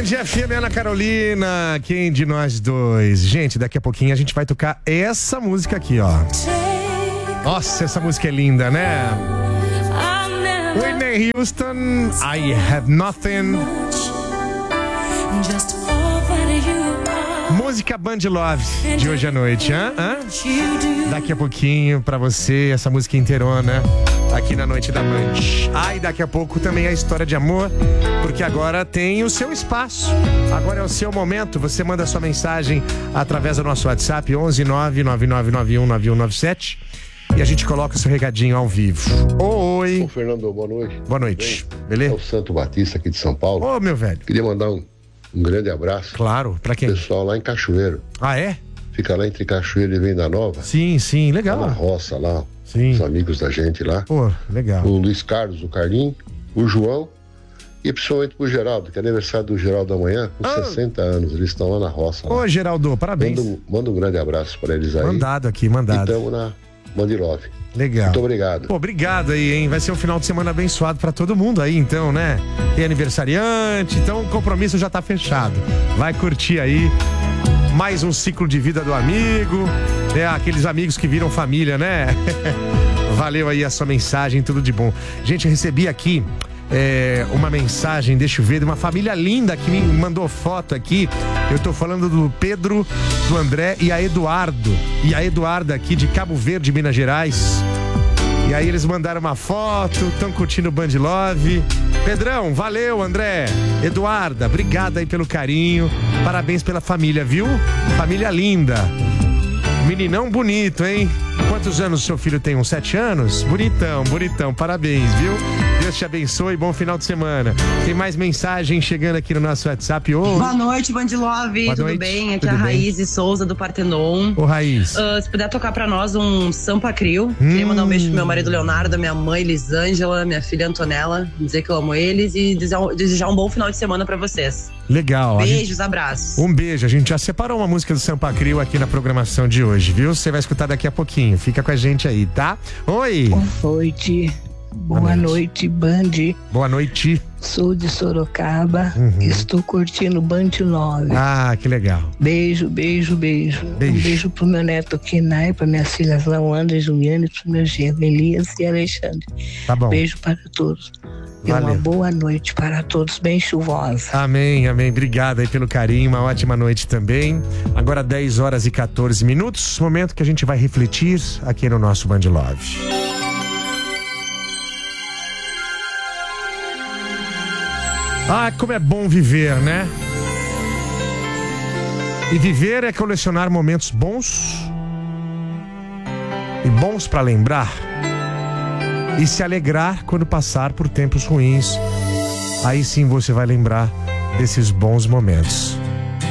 Band FM, Ana Carolina, quem de nós dois? Gente, daqui a pouquinho a gente vai tocar essa música aqui, ó. Nossa, essa música é linda, né? Whitney Houston, I Have Nothing. Música Band Love de hoje à noite, hein? Daqui a pouquinho pra você, essa música inteirona aqui na Noite da Band. E daqui a pouco também a história de amor, porque agora tem o seu espaço. Agora é o seu momento. Você manda sua mensagem através do nosso WhatsApp 11999919197 e a gente coloca o seu recadinho ao vivo. Oi. Ô, Fernando, boa noite. Boa noite. Beleza? É o Santo Batista aqui de São Paulo. Ô, meu velho. Queria mandar um grande abraço. Claro, pra quem? Pessoal lá em Cachoeiro. Ah, é? Fica lá entre Cachoeiro e Venda Nova. Sim, legal. Lá na roça lá. Sim. Os amigos da gente lá. Pô, legal. O Luiz Carlos, o Carlinho, o João e principalmente pro Geraldo, que é aniversário do Geraldo amanhã, com 60 anos. Eles estão lá na roça. Lá. Ô, Geraldo, parabéns. Manda um grande abraço pra eles aí. Mandado aqui, mandado. E tamo na Band Love. Legal. Muito obrigado. Pô, obrigado aí, hein? Vai ser um final de semana abençoado pra todo mundo aí, então, né? Tem aniversariante, então o compromisso já tá fechado. Vai curtir aí mais um ciclo de vida do amigo, né? Aqueles amigos que viram família, né? Valeu aí a sua mensagem, tudo de bom. Gente, eu recebi aqui uma mensagem, deixa eu ver, de uma família linda que me mandou foto aqui. Eu tô falando do Pedro, do André e a Eduardo. E a Eduarda aqui de Cabo Verde, Minas Gerais. E aí eles mandaram uma foto, estão curtindo o Band Love. Pedrão, valeu, André. Eduarda, obrigado aí pelo carinho. Parabéns pela família, viu? Família linda. Meninão bonito, hein? Quantos anos o seu filho tem? Uns 7 anos? Bonitão, parabéns, viu? Deus te abençoe, bom final de semana. Tem mais mensagem chegando aqui no nosso WhatsApp hoje. Boa noite, Band Love, tudo bem? Aqui é a Raiz Souza do Partenon. Ô, Raiz. Se puder tocar pra nós um Sampa Crio. Queria mandar um beijo pro meu marido Leonardo, minha mãe Lisângela, minha filha Antonella, dizer que eu amo eles e desejar um bom final de semana pra vocês. Legal. Beijos, abraços. Um beijo, a gente já separou uma música do Sampa Crio aqui na programação de hoje, viu? Você vai escutar daqui a pouquinho, fica com a gente aí, tá? Oi! Boa noite. Boa noite, Band. Boa noite. Sou de Sorocaba. Estou curtindo Band 9. Ah, que legal. Beijo. Um beijo pro meu neto Kinai, para minhas filhas Laura, Juliana e pro meu genro Elias e Alexandre. Tá bom. Beijo para todos. E uma boa noite para todos, bem chuvosa. Amém. Obrigado aí pelo carinho, uma ótima noite também. Agora 10h14, momento que a gente vai refletir aqui no nosso Band Love. Como é bom viver, né? E viver é colecionar momentos bons e bons para lembrar e se alegrar quando passar por tempos ruins. Aí sim você vai lembrar desses bons momentos.